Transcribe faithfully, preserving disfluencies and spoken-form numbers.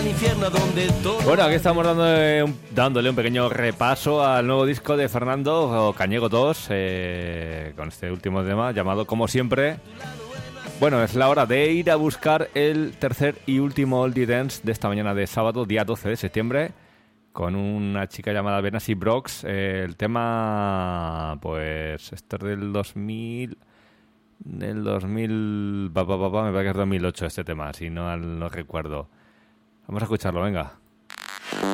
infierno donde todo... Bueno, aquí estamos dándole un, dándole un pequeño repaso al nuevo disco de Fernando Cañego dos, eh, con este último tema llamado Como Siempre. Bueno, es la hora de ir a buscar el tercer y último Oldie Dance de esta mañana de sábado, día doce de septiembre, con una chica llamada Benassi Brox. Eh, el tema, pues, este es del dos mil... Del dos mil... Pa, pa, pa, pa, me parece que es dos mil ocho este tema, si no, no recuerdo. Vamos a escucharlo, venga.